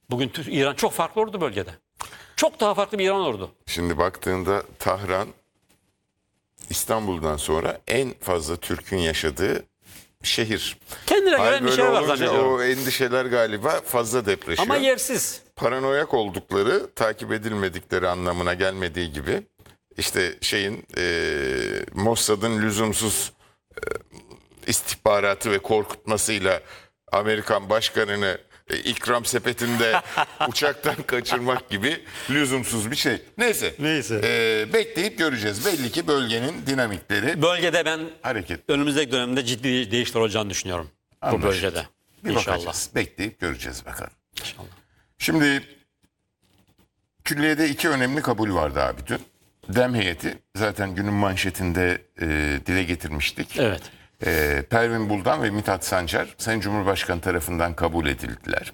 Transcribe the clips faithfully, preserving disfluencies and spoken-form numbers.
Bugün İran çok farklı ordu bölgede. Çok daha farklı bir İran ordu. Şimdi baktığında Tahran İstanbul'dan sonra en fazla Türk'ün yaşadığı şehir. Kendine göre Hal endişe böyle var olunca zannediyorum. o endişeler galiba fazla depreşiyor. Ama yersiz. Paranoyak oldukları, takip edilmedikleri anlamına gelmediği gibi işte şeyin e, Mossad'ın lüzumsuz e, istihbaratı ve korkutmasıyla Amerikan başkanını e, ikram sepetinde uçaktan kaçırmak gibi lüzumsuz bir şey. Neyse. Neyse. E, bekleyip göreceğiz. Belli ki bölgenin dinamikleri Bölgede ben hareket. önümüzdeki dönemde ciddi değişiklikler olacağını düşünüyorum. Anlaşıldı. Bu bölgede. Bir İnşallah. bakacağız. Bekleyip göreceğiz bakalım. İnşallah. Şimdi külliyede iki önemli kabul vardı abi dün. Dem heyeti zaten günün manşetinde e, dile getirmiştik. Evet. E, Pervin Buldan ve Mithat Sancar Sayın Cumhurbaşkanı tarafından kabul edildiler.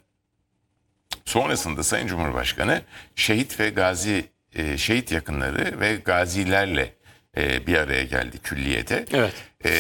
Sonrasında Sayın Cumhurbaşkanı şehit ve gazi, e, şehit yakınları ve gazilerle e, bir araya geldi külliyede. Evet. E,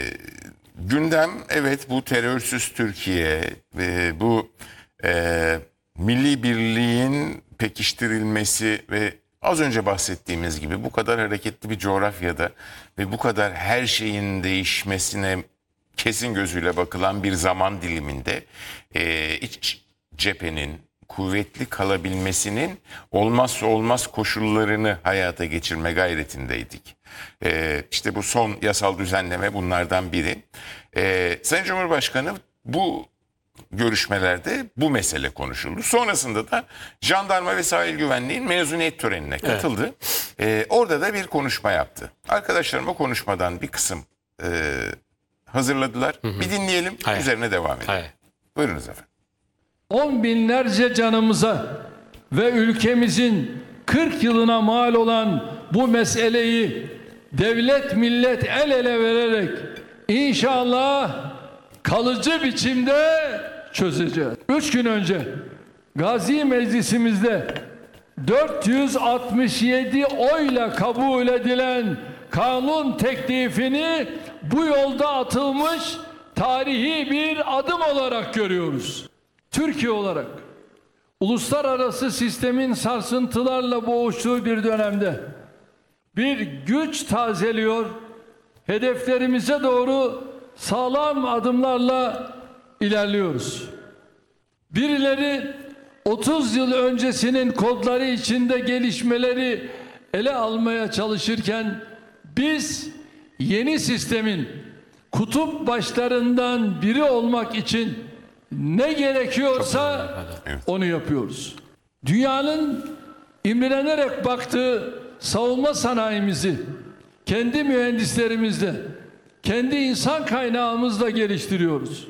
gündem evet bu terörsüz Türkiye ve bu e, milli birliğin pekiştirilmesi ve az önce bahsettiğimiz gibi bu kadar hareketli bir coğrafyada ve bu kadar her şeyin değişmesine kesin gözüyle bakılan bir zaman diliminde e, iç cephenin kuvvetli kalabilmesinin olmazsa olmaz koşullarını hayata geçirme gayretindeydik. E, işte bu son yasal düzenleme bunlardan biri. E, Sayın Cumhurbaşkanı bu görüşmelerde bu mesele konuşuldu. Sonrasında da jandarma ve sahil güvenliğin mezuniyet törenine katıldı. Evet. Ee, orada da bir konuşma yaptı. Arkadaşlarım o konuşmadan bir kısım e, hazırladılar. Hı hı. Bir dinleyelim, Hayır. üzerine devam edelim. Hayır. Buyurunuz efendim. On binlerce canımıza ve ülkemizin kırk yılına mal olan bu meseleyi devlet millet el ele vererek inşallah kalıcı biçimde çözeceğiz. Üç gün önce Gazi Meclisimizde dört yüz altmış yedi oyla kabul edilen kanun teklifini bu yolda atılmış tarihi bir adım olarak görüyoruz. Türkiye olarak uluslararası sistemin sarsıntılarla boğuştuğu bir dönemde bir güç tazeliyor, hedeflerimize doğru sağlam adımlarla ilerliyoruz. Birileri otuz yıl öncesinin kodları içinde gelişmeleri ele almaya çalışırken biz yeni sistemin kutup başlarından biri olmak için ne gerekiyorsa onu yapıyoruz. Dünyanın imrenerek baktığı savunma sanayimizi kendi mühendislerimizle, kendi insan kaynağımızla geliştiriyoruz.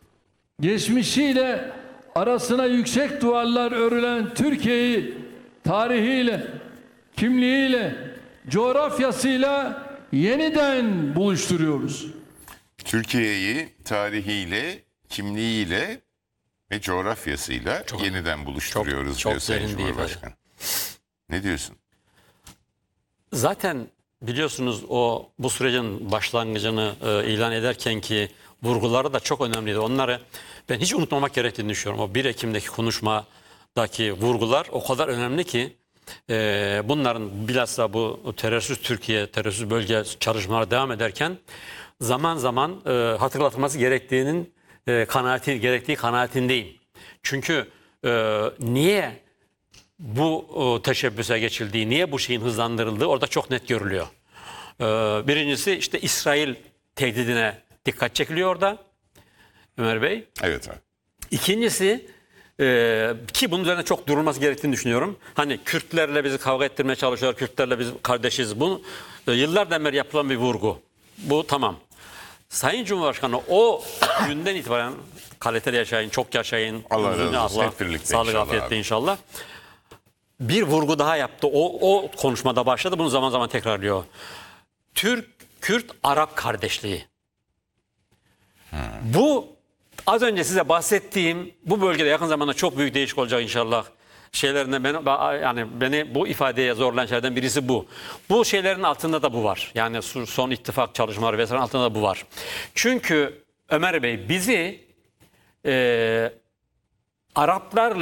Geçmişiyle arasına yüksek duvarlar örülen Türkiye'yi tarihiyle, kimliğiyle, coğrafyasıyla yeniden buluşturuyoruz. Türkiye'yi tarihiyle, kimliğiyle ve coğrafyasıyla çok, yeniden buluşturuyoruz çok, diyor çok Sayın Cumhurbaşkanı. Ne diyorsun? Zaten biliyorsunuz o bu sürecin başlangıcını e, ilan ederken ki vurguları da çok önemliydi. Onları ben hiç unutmamak gerektiğini düşünüyorum. O bir Ekim'deki konuşmadaki vurgular o kadar önemli ki e, bunların bilhassa bu terörsüz Türkiye, terörsüz bölge çalışmaları devam ederken zaman zaman e, hatırlatılması gerektiğinin e, kanaati, gerektiği kanaatindeyim. Çünkü e, niye bu o, teşebbüse geçildiği, niye bu şeyin hızlandırıldığı orada çok net görülüyor. Ee, birincisi işte İsrail tehdidine dikkat çekiliyor orada Ömer Bey. Evet abi. İkincisi e, ki bunun üzerine çok durulması gerektiğini düşünüyorum. Hani Kürtlerle bizi kavga ettirmeye çalışıyorlar, Kürtlerle biz kardeşiz. Bu e, yıllardan beri yapılan bir vurgu. Bu tamam. Sayın Cumhurbaşkanı o günden itibaren kaliteli yaşayın, çok yaşayın. Allah razı olsun. Allah, Hep birlikte sağlık inşallah afiyetle abi. inşallah. Bir vurgu daha yaptı. O, o konuşmada başladı. Bunu zaman zaman tekrarlıyor. Türk, Kürt, Arap kardeşliği. Hmm. Bu az önce size bahsettiğim bu bölgede yakın zamanda çok büyük değişik olacak inşallah. Şeylerinde beni, yani beni bu ifadeye zorlayan şeylerden birisi bu. Bu şeylerin altında da bu var. Yani son ittifak çalışmaları vesaire altında da bu var. Çünkü Ömer Bey bizi e, Araplarla